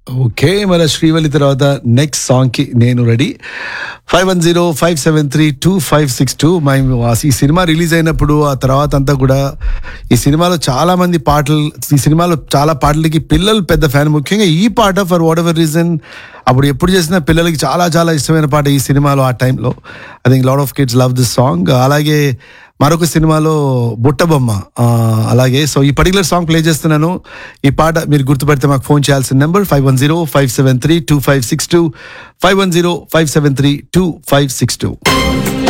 Okay, మన శ్రీవల్లి తర్వాత next song కి నేను రెడీ. 5105732562. ఈ సినిమా రిలీజ్ అయినప్పుడు ఆ తర్వాత అంతా కూడా ఈ సినిమాలో చాలా మంది ఈ సినిమాలో చాలా పాటలకి పిల్లలు పెద్ద ఫ్యాన్. ముఖ్యంగా ఈ పాట ఫర్ వాట్ ఎవర్ రీజన్ అప్పుడు ఎప్పుడు చేసిన పిల్లలకి చాలా చాలా ఇష్టమైన పాట ఈ సినిమాలో. ఆ టైంలో I think lot of kids love this song. అలాగే మరొక సినిమాలో బుట్టబొమ్మ. అలాగే సో ఈ పర్టికులర్ సాంగ్ ప్లే చేస్తున్నాను. ఈ పాట మీరు గుర్తుపెడితే మాకు ఫోన్ చేయాల్సిన నెంబర్ 5105732562, 5105732562.